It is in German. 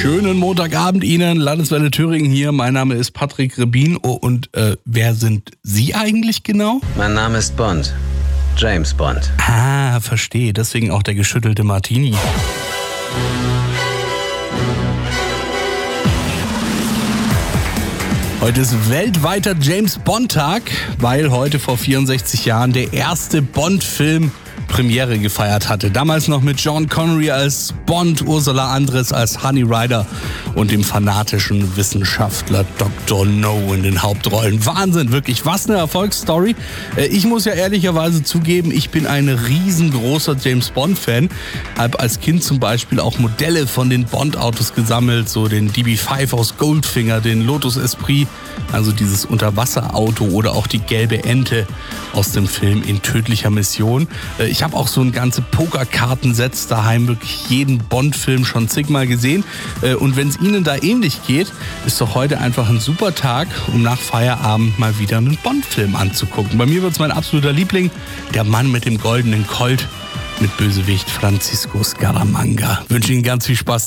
Schönen Montagabend Ihnen, Landeswelle Thüringen hier. Mein Name ist Patrick Rebin. Oh, und wer sind Sie eigentlich genau? Mein Name ist Bond. James Bond. Ah, verstehe. Deswegen auch der geschüttelte Martini. Heute ist weltweiter James-Bond-Tag, weil heute vor 64 Jahren der erste Bond-Film Premiere gefeiert hatte. Damals noch mit Sean Connery als Bond, Ursula Andress als Honey Rider und dem fanatischen Wissenschaftler Dr. No in den Hauptrollen. Wahnsinn, wirklich, was eine Erfolgsstory. Ich muss ja ehrlicherweise zugeben, ich bin ein riesengroßer James-Bond-Fan. Habe als Kind zum Beispiel auch Modelle von den Bond-Autos gesammelt, so den DB5 aus Goldfinger, den Lotus Esprit, also dieses Unterwasserauto oder auch die gelbe Ente aus dem Film In tödlicher Mission. Ich habe auch so ein ganze Pokerkartensets daheim, wirklich jeden Bond-Film schon zigmal gesehen. Und wenn es Ihnen da ähnlich geht, ist doch heute einfach ein super Tag, um nach Feierabend mal wieder einen Bond-Film anzugucken. Bei mir wird es mein absoluter Liebling, Der Mann mit dem goldenen Colt mit Bösewicht Francisco Scaramanga. Wünsche Ihnen ganz viel Spaß.